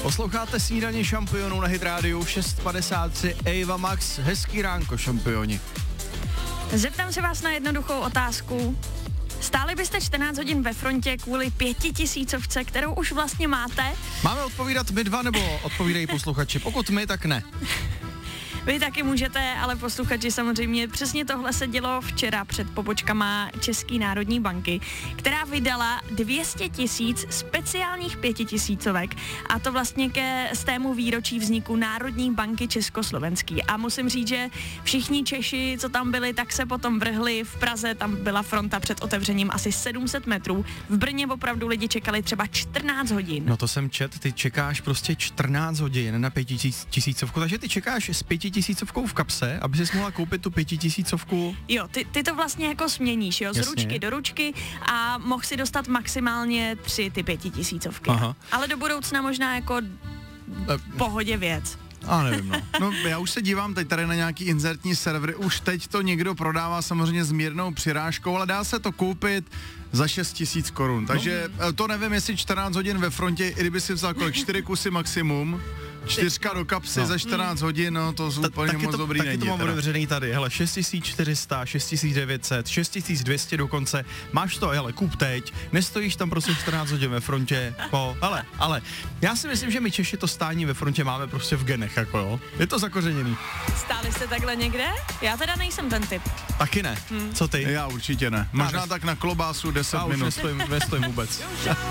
Posloucháte Snídaně šampionů na Hit Radio 6:53, Ava Max, hezký ránko, šampioni. Zeptám se vás na jednoduchou otázku. Stáli byste 14 hodin ve frontě kvůli 5000, kterou už vlastně máte? Máme odpovídat my dva, nebo odpovídají posluchači? Pokud my, tak ne. Vy taky můžete, ale posluchači samozřejmě. Přesně tohle se dělo včera před pobočkama České národní banky, která vydala 200 000 speciálních 5000, a to vlastně ke stému výročí vzniku Národní banky Československý. A musím říct, že všichni Češi, co tam byli, tak se potom vrhli. V Praze tam byla fronta před otevřením asi 700 metrů. V Brně opravdu lidi čekali třeba 14 hodin. No to jsem čet, ty čekáš prostě 14 hodin na 5000, takže ty čekáš s 5000 v kapse, aby si mohla koupit tu 5000. Jo, ty to vlastně jako směníš, jo, z Jasně. ručky do ručky a mohl si dostat maximálně 3 ty 5000. Aha. Ale do budoucna možná jako pohodě věc. A nevím, no. No, já už se dívám teď tady na nějaký inzertní servery, už teď to někdo prodává samozřejmě s mírnou přirážkou, ale dá se to koupit za 6 000 korun, takže to nevím, jestli 14 hodin ve frontě, i kdyby si vzal kolik, 4 kusy maximum, 4 do kapsy za 14 hodin, no to úplně moc dobrý není. Taky to mám otevřený tady, hele, 6400, 6900, 6200 dokonce, máš to, hele, kup teď, nestojíš tam prostě 14 hodin ve frontě, ale já si myslím, že my Češi to stání ve frontě máme prostě v genech, jako jo, je to zakořeněný. Stáli jste takhle někde? Já teda nejsem ten typ. Taky ne, co ty? Já určitě ne, možná tak na klobásu 10 Já už minut. nestojím vůbec.